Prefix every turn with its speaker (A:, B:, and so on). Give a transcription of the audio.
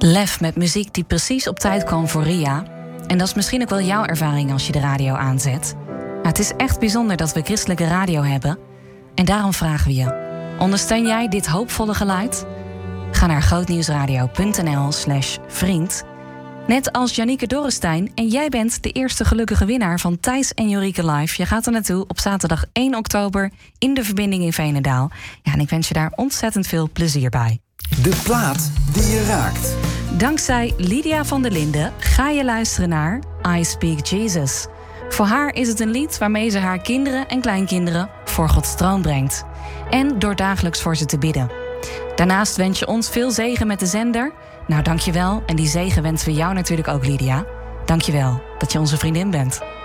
A: Lef met muziek die precies op tijd kwam voor Ria. En dat is misschien ook wel jouw ervaring als je de radio aanzet. Maar het is echt bijzonder dat we christelijke radio hebben. En daarom vragen we je: ondersteun jij dit hoopvolle geluid? Ga naar grootnieuwsradio.nl/vriend. Net als Janieke Dorrestein. En jij bent de eerste gelukkige winnaar van Thijs en Jorike Live. Je gaat er naartoe op zaterdag 1 oktober in de verbinding in Veenendaal. Ja, en ik wens je daar ontzettend veel plezier bij.
B: De plaat die je raakt.
A: Dankzij Lydia van der Linden ga je luisteren naar I Speak Jesus. Voor haar is het een lied waarmee ze haar kinderen en kleinkinderen voor Gods troon brengt. En door dagelijks voor ze te bidden. Daarnaast wens je ons veel zegen met de zender. Nou, dankjewel. En die zegen wensen we jou natuurlijk ook, Lydia. Dankjewel dat je onze vriendin bent.